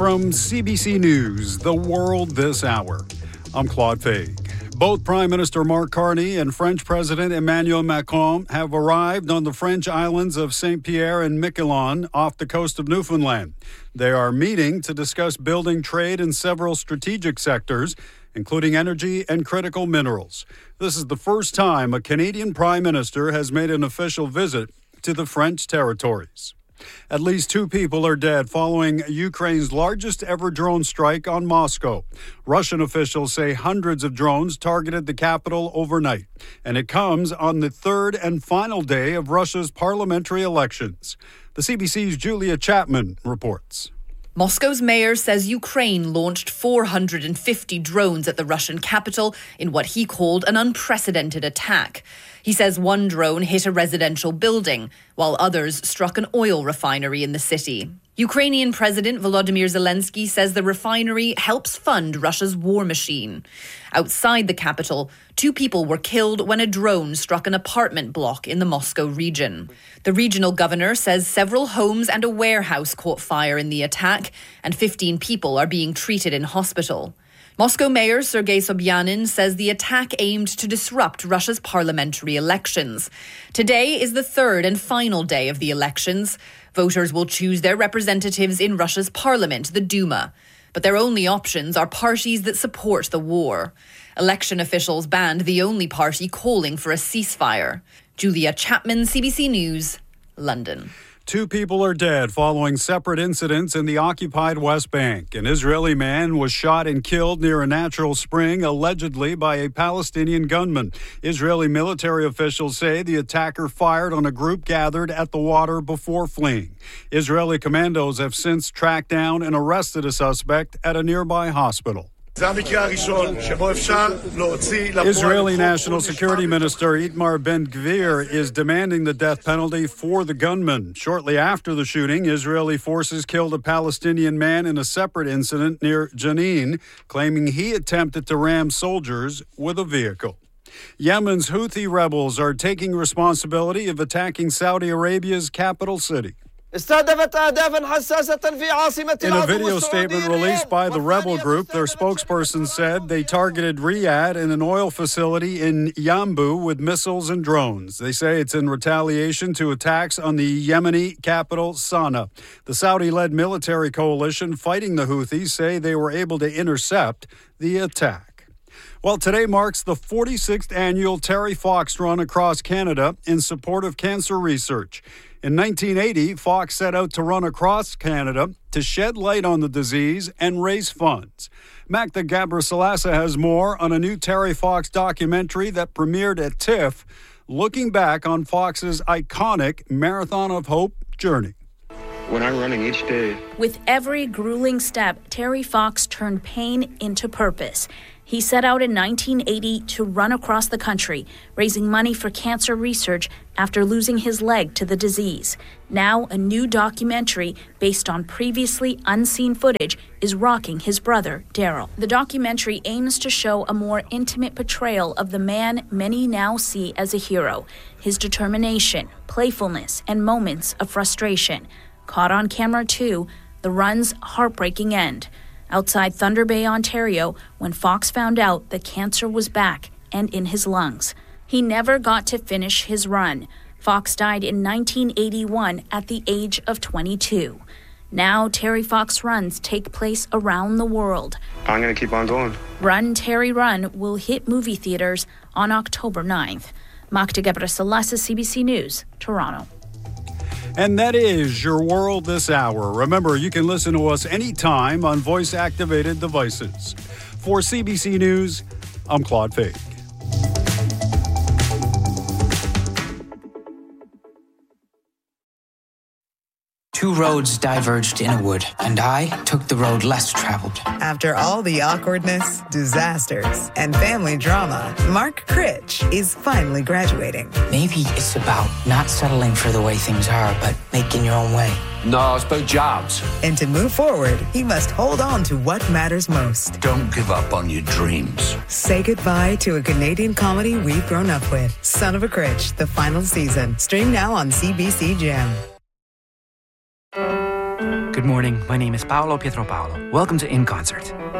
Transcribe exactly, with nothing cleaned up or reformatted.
from C B C News, The World This Hour. I'm Claude Faig. Both Prime Minister Mark Carney and French President Emmanuel Macron have arrived on the French islands of Saint Pierre and Miquelon off the coast of Newfoundland. They are meeting to discuss building trade in several strategic sectors, including energy and critical minerals. This is the first time a Canadian Prime Minister has made an official visit to the French territories. At least two people are dead following Ukraine's largest ever drone strike on Moscow. Russian officials say hundreds of drones targeted the capital overnight, and it comes on the third and final day of Russia's parliamentary elections. The C B C's Julia Chapman reports. Moscow's mayor says Ukraine launched four hundred fifty drones at the Russian capital in what he called an unprecedented attack. He says one drone hit a residential building, while others struck an oil refinery in the city. Ukrainian President Volodymyr Zelensky says the refinery helps fund Russia's war machine. Outside the capital, two people were killed when a drone struck an apartment block in the Moscow region. The regional governor says several homes and a warehouse caught fire in the attack, and fifteen people are being treated in hospital. Moscow Mayor Sergei Sobyanin says the attack aimed to disrupt Russia's parliamentary elections. Today is the third and final day of the elections. Voters will choose their representatives in Russia's parliament, the Duma. But their only options are parties that support the war. Election officials banned the only party calling for a ceasefire. Julia Chapman, C B C News, London. Two people are dead following separate incidents in the occupied West Bank. An Israeli man was shot and killed near a natural spring, allegedly by a Palestinian gunman. Israeli military officials say the attacker fired on a group gathered at the water before fleeing. Israeli commandos have since tracked down and arrested a suspect at a nearby hospital. Israeli National Security Minister Itamar Ben-Gvir is demanding the death penalty for the gunman. Shortly after the shooting, Israeli forces killed a Palestinian man in a separate incident near Jenin, claiming he attempted to ram soldiers with a vehicle. Yemen's Houthi rebels are taking responsibility of attacking Saudi Arabia's capital city. In a video statement released by the rebel group, their spokesperson said they targeted Riyadh and an oil facility in Yanbu with missiles and drones. They say it's in retaliation to attacks on the Yemeni capital, Sana'a. The Saudi-led military coalition fighting the Houthis say they were able to intercept the attack. Well, today marks the forty-sixth annual Terry Fox Run across Canada in support of cancer research. In nineteen eighty, Fox set out to run across Canada to shed light on the disease and raise funds. Magda Gabrisalasa has more on a new Terry Fox documentary that premiered at TIFF, looking back on Fox's iconic Marathon of Hope journey. When I'm running each day. With every grueling step, Terry Fox turned pain into purpose. He set out in nineteen eighty to run across the country, raising money for cancer research after losing his leg to the disease. Now, a new documentary based on previously unseen footage is rocking his brother, Daryl. The documentary aims to show a more intimate portrayal of the man many now see as a hero, his determination, playfulness, and moments of frustration. Caught on camera, too, the run's heartbreaking end. Outside Thunder Bay, Ontario, when Fox found out that cancer was back and in his lungs. He never got to finish his run. Fox died in nineteen eighty-one at the age of twenty-two. Now, Terry Fox runs take place around the world. I'm going to keep on going. Run, Terry, Run will hit movie theaters on October ninth. Magda Gabrisalasa, C B C News, Toronto. And that is your world this hour. Remember, you can listen to us anytime on voice-activated devices. For C B C News, I'm Claude Faig. Two roads diverged in a wood, and I took the road less traveled. After all the awkwardness, disasters, and family drama, Mark Critch is finally graduating. Maybe it's about not settling for the way things are, but making your own way. No, it's about jobs. And to move forward, he must hold on to what matters most. Don't give up on your dreams. Say goodbye to a Canadian comedy we've grown up with. Son of a Critch, the final season. Stream now on C B C Gem. Good morning. My name is Paolo Pietro Paolo. Welcome to In Concert.